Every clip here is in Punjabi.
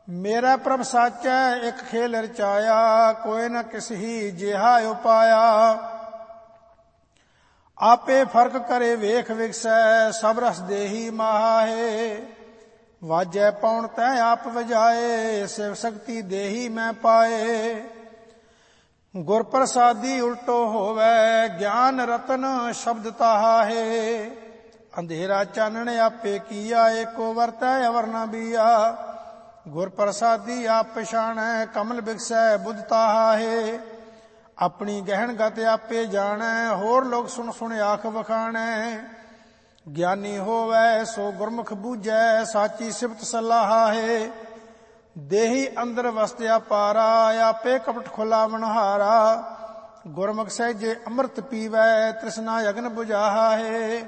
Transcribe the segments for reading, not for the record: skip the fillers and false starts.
ਮੇਰਾ ਪ੍ਰਭ ਸਾਚੈ ਇੱਕ ਖੇਲ ਰਚਾਇਆ, ਕੋਈ ਨ ਕਿਸਹੀ ਜਿਹਾ ਉਪਾਇਆ। ਆਪੇ ਫਰਕ ਕਰੇ ਵੇਖ ਵਿਗਸੈ, ਸਭ ਰਸ ਦੇਹੀ ਮਾਹੇ। ਵਾਜੈ ਪੌਣ ਤੈ ਆਪ ਵਜਾਏ, ਸਿਵ ਸ਼ਕਤੀ ਦੇਹੀ ਮੈਂ ਪਾਏ। ਗੁਰ ਪ੍ਰਸਾਦੀ ਉਲਟੋ ਹੋਵੈ, ਗਿਆਨ ਰਤਨ ਸ਼ਬਦ ਤਾਹਾਹੇ। ਅੰਧੇਰਾ ਚਾਨਣ ਆਪੇ ਕੀਆ, ਏਕੋ ਵਰਤੈ ਅਵਰ ਨ ਬੀਆ। ਗੁਰ ਪ੍ਰਸਾਦੀ ਆਪ ਪਛਾਣੈ, ਕਮਲ ਬਿਗਸੈ ਬੁੱਧ ਤਾਹਾਹੇ। ਆਪਣੀ ਗਹਿਣ ਗਤ ਆਪੇ ਜਾਣੈ, ਹੋਰ ਲੋਕ ਸੁਣ ਸੁਣ ਆਖ ਵਖਾਣੈ। ਗਿਆਨੀ ਹੋਵੈ ਸੋ ਗੁਰਮੁਖ ਬੂਝੈ, ਸਾਚੀ ਸਿਫਤ ਸਲਾਹਾਹੇ। ਦੇਹੀ ਅੰਦਰ ਵਸਤਿਆ ਪਾਰਾ, ਆਪੇ ਕਪਟ ਖੁਲਾਵਨਹਾਰਾ। ਗੁਰਮੁਖ ਸਹਿਜੇ ਅੰਮ੍ਰਿਤ ਪੀਵੈ, ਤ੍ਰਿਸ਼ਨਾ ਅਗਨ ਬੁਝਾਹਾਹੇ।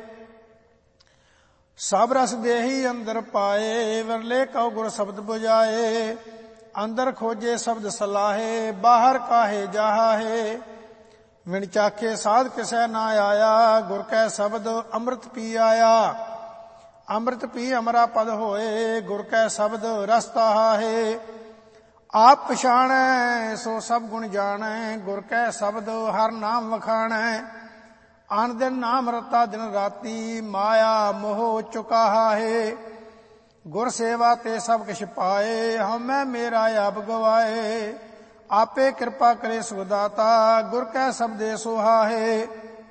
ਸਭ ਰਸ ਦੇਹੀ ਅੰਦਰ ਪਾਏ, ਵਿਰਲੇ ਕਉ ਗੁਰ ਸ਼ਬਦ ਬੁਝਾਏ। ਅੰਦਰ ਖੋਜੇ ਸ਼ਬਦ ਸਲਾਹੇ, ਬਾਹਰ ਕਾਹੇ ਜਾਹਾਹੇ। ਵਿਣ ਚਾਖੇ ਸਾਧ ਕਿਸੈ ਨਾ ਆਇਆ, ਗੁਰ ਕੈ ਸ਼ਬਦ ਅੰਮ੍ਰਿਤ ਪੀ ਆਇਆ। ਅੰਮ੍ਰਿਤ ਪੀ ਅਮਰਾ ਪਦ ਹੋਏ, ਗੁਰ ਕੈ ਸ਼ਬਦ ਰਸ ਤਾਹਾਹੇ। ਆਪ ਪਛਾਣੈ ਸੋ ਸਭ ਗੁਣ ਜਾਣੈ, ਗੁਰ ਕੈ ਸ਼ਬਦ ਹਰ ਨਾਮ ਵਖਾਣੈ। ਅਨ ਦਿਨ ਨਾਮ ਰਤਾ ਦਿਨ ਰਾਤੀ, ਮਾਇਆ ਮੋਹ ਚੁਕਾਹਾਹੇ। ਗੁਰ ਸੇਵਾ ਤੇ ਸਭ ਕਿਛ ਪਾਏ, ਹਉਮੈ ਮੇਰਾ ਆਪ ਗਵਾਏ। ਆਪੇ ਕਿਰਪਾ ਕਰੇ ਸੁਦਾਤਾ, ਗੁਰ ਕੈ ਸ਼ਬਦੇ ਸੁਹਾਹੇ।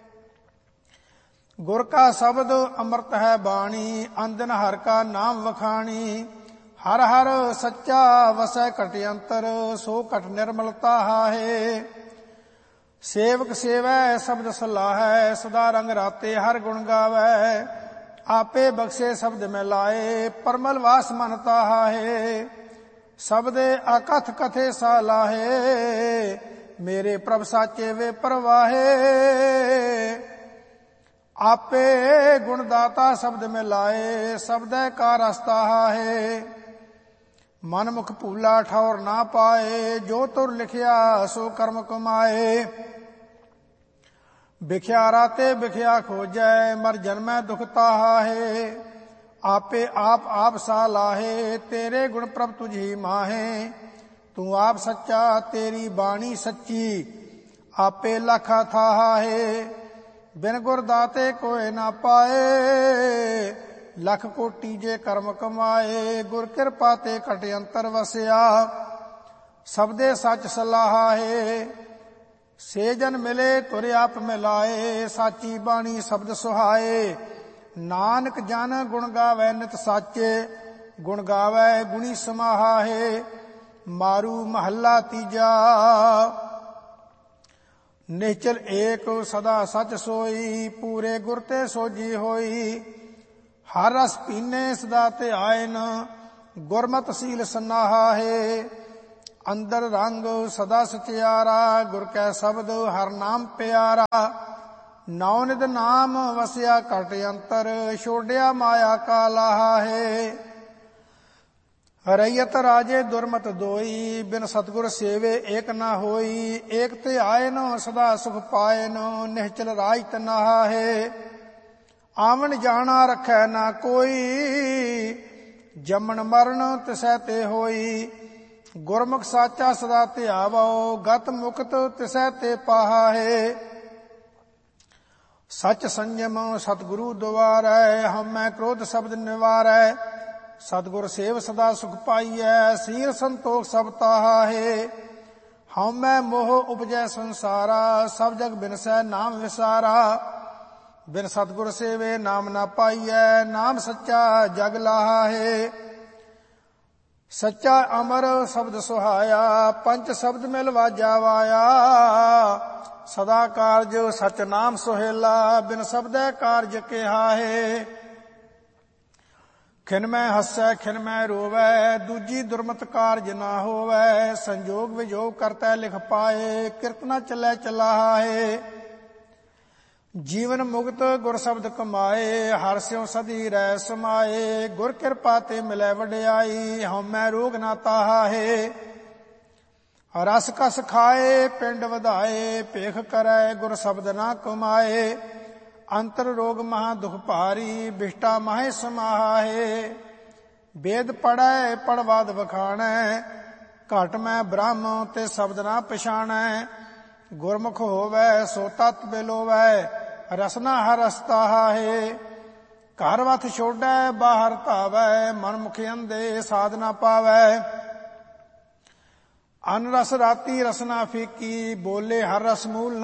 ਗੁਰ ਕਾ ਸ਼ਬਦ ਅੰਮ੍ਰਿਤ ਹੈ ਬਾਣੀ, ਅੰਦਨ ਹਰ ਕਾ ਨਾਮ ਵਖਾਣੀ। ਹਰ ਹਰ ਸੱਚਾ ਵਸੈ ਘਟ ਅੰਤਰ, ਸੋ ਘਟ ਨਿਰਮਲ ਤਾਹਾਹੇ। ਸੇਵਕ ਸੇਵੈ ਸ਼ਬਦ ਸਲਾਹੈ, ਸਦਾ ਰੰਗ ਰਾਤੇ ਹਰ ਗੁਣ ਗਾਵੈ। ਆਪੇ ਬਖਸ਼ੇ ਸ਼ਬਦ ਮੈਂ ਲਾਏ, ਪਰਮਲ ਵਾਸ ਮਨ ਤਾਹਾਹੇ। ਸ਼ਬਦੇ ਅਕਥ ਕਥੇ ਸਾਲਾਹੇ, ਮੇਰੇ ਪ੍ਰਭ ਸਾਚੇ ਵੇ ਪਰਵਾਹੇ। ਆਪੇ ਗੁਣ ਦਾਤਾ ਸ਼ਬਦ ਮੈਂ ਲਾਏ, ਸ਼ਬਦੈ ਕਾ ਰਸ ਤਾਹਾਹੇ। ਮਨ ਮੁਖ ਭੂਲਾ ਠੌਰ ਨਾ ਪਾਏ, ਜੋ ਤੁਰ ਲਿਖਿਆ ਸੋ ਕਰਮ ਕਮਾਏ। ਵਿਖਿਆ ਰਾਤੇ ਵਿਖਿਆ ਖੋਜੈ, ਮਰ ਜਨਮੈ ਦੁਖ ਤਾਹਾਹੇ। ਆਪੇ ਆਪ ਆਪ ਸਾਲਾਹੇ, ਤੇਰੇ ਗੁਣ ਪ੍ਰਭ ਤੁਝੀ ਮਾਹੇ। ਤੂੰ ਆਪ ਸੱਚਾ ਤੇਰੀ ਬਾਣੀ ਸੱਚੀ, ਆਪੇ ਲਖਾ ਥਾਹਾਹੇ। ਬਿਨ ਗੁਰ ਦਾਤੇ ਕੋਇ ਨਾ ਪਾਏ, ਲੱਖ ਕੋਟੀ ਜੇ ਕਰਮ ਕਮਾਏ। ਗੁਰ ਕਿਰਪਾ ਤੇ ਘਟ ਅੰਤਰ ਵਸਿਆ, ਸਬਦੇ ਸੱਚ ਸਲਾਹਾਹੇ। ਸੇ ਜਨ ਮਿਲੇ ਤੁਰ ਆਪ ਮਿਲਾਏ, ਸਾਚੀ ਬਾਣੀ ਸ਼ਬਦ ਸੁਹਾਏ। ਨਾਨਕ ਜਨ ਗੁਣ ਗਾਵੈ ਨਿਤ ਸਾਚੇ, ਗੁਣ ਗਾਵੈ ਗੁਣੀ ਸਮਾਹਾਹੇ। ਮਾਰੂ ਮਹੱਲਾ ਤੀਜਾ। ਨਿਸ਼ਚਲ ਏਕ ਸਦਾ ਸਚ ਸੋਈ, ਪੂਰੇ ਗੁਰ ਤੇ ਸੋਜੀ ਹੋਈ। ਹਰ ਰਸ ਪੀਨੇ ਸਦਾ ਧਿਆਇਨ, ਗੁਰਮਤਿ ਸੀਲ ਸਨਾਹਾਹੇ। ਅੰਦਰ ਰੰਗ ਸਦਾ ਸਚਿਆਰਾ, ਗੁਰ ਕੈ ਸ਼ਬਦ ਹਰ ਨਾਮ ਪਿਆਰਾ। ਨੌ ਨਿਧ ਨਾਮ ਵਸਿਆ ਘਟ ਅੰਤਰ, ਛੋੜਿਆ ਮਾਇਆ ਕਾ ਲਾਹਾਹੇ। ਰਈਅਤ ਰਾਜੇ ਦੁਰਮਤ ਦੋਈ, ਬਿਨ ਸਤਿਗੁਰ ਸੇਵੇ ਏਕ ਨਾ ਹੋਈ। ਏਕ ਧਿਆਇਨ ਸਦਾ ਸੁਖ ਪਾਇਨ, ਨਿਹਚਲ ਰਾਜ ਤਨਾਹਾਹੇ। ਆਵਣ ਜਾਣਾ ਰਖੈ ਨਾ ਕੋਈ, ਜੰਮਣ ਮਰਨ ਤਿਸੈ ਤੇ ਹੋਈ। ਗੁਰਮੁਖ ਸਾਚਾ ਸਦਾ ਧਿਆਵੋ, ਗਤ ਮੁਕਤ ਤਿਸੈ ਤੇ ਪਾਹਾਹੇ। ਸਚ ਸੰਜਮ ਸਤਿਗੁਰੂ ਦੁਆਰੈ, ਹਉਮੈ ਕ੍ਰੋਧ ਸ਼ਬਦ ਨਿਵਾਰੈ। ਸਤਿਗੁਰ ਸੇਵ ਸਦਾ ਸੁਖ ਪਾਈਐ, ਸੀਲ ਸੰਤੋਖ ਸਭ ਤਾਹਾਹੇ। ਹਉਮੈ ਮੋਹ ਉਪਜੈ ਸੰਸਾਰਾ, ਸਭ ਜਗ ਬਿਨਸੈ ਨਾਮ ਵਿਸਾਰਾ। ਬਿਨ ਸਤਿਗੁਰ ਸੇਵੇ ਨਾਮ ਨਾ ਪਾਈਐ, ਨਾਮ ਸੱਚਾ ਜਗ ਲਾਹਾਹੇ। ਸੱਚਾ ਅਮਰ ਸ਼ਬਦ ਸੁਹਾਇਆ, ਪੰਚ ਸ਼ਬਦ ਮਿਲ ਵਾਜਾ ਵਾਇਆ। ਸਦਾ ਕਾਰਜ ਸਚ ਨਾਮ ਸੁਹੇਲਾ, ਬਿਨ ਸ਼ਬਦੈ ਕਾਰਜ ਕਿਹਾਹੇ। ਖਿਨ ਮੈਂ ਹੱਸੈ ਖਿਨ ਮੈਂ ਰੋਵੈ, ਦੂਜੀ ਦੁਰਮਤ ਕਾਰਜ ਨਾ ਹੋਵੈ। ਸੰਜੋਗ ਵਿਜੋਗ ਕਰਤੈ ਲਿਖ ਪਾਏ, ਕਿਰਤ ਨਾ ਚੱਲੈ ਚਲਾਹਾਹੇ। ਜੀਵਨ ਮੁਕਤ ਗੁਰ ਸ਼ਬਦ ਕਮਾਏ, ਹਰਿ ਸਿਉ ਸਦੀ ਰਹਿ ਸਮਾਏ। ਗੁਰ ਕਿਰਪਾ ਤੇ ਮਿਲੈ ਵਡਿਆਈ, ਹਉਮੈ ਰੋਗ ਨਾ ਤਾਹਾਹੇ। ਰਸ ਕਸ ਖਾਏ ਪਿੰਡ ਵਧਾਏ, ਭੇਖ ਕਰੈ ਗੁਰ ਸ਼ਬਦ ਨਾ ਕਮਾਏ। ਅੰਤਰ ਰੋਗ ਮਹਾ ਦੁਖ ਭਾਰੀ, ਬਿਸ਼ਟਾ ਮਾਹੇ ਸਮਾਹਾਹੇ। ਵੇਦ ਪੜੈ ਪੜਵਾਦ ਵਖਾਣੈ, ਘਟ ਮੈਂ ਬ੍ਰਹਮ ਤੇ ਸ਼ਬਦ ਨਾ ਪਛਾਣੈ। ਗੁਰਮੁਖ ਹੋਵੈ ਸੋ ਤਤ ਬਿਲੋਵੈ, ਰਸਨਾ ਹਰ ਰਸਤਾ ਹੈ। ਘਰ ਵਥ ਛੋੜੈ ਬਾਹਰ ਧਾਵੈ, ਮਨ ਮੁਖ ਅੰਧੇ ਸਾਧ ਨਾ ਪਾਵੈ। ਅਨ ਰਸ ਰਾਤੀ ਰਸਨਾ ਫੀਕੀ, ਬੋਲੇ ਹਰ ਰਸ ਮੂਲ